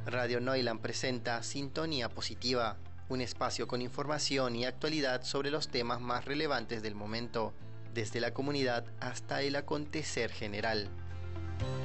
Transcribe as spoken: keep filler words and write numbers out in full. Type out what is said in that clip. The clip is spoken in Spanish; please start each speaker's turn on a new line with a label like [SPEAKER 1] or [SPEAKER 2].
[SPEAKER 1] Radio Neuland presenta Sintonía Positiva, un espacio con información y actualidad sobre los temas más relevantes del momento, desde la comunidad hasta el acontecer general.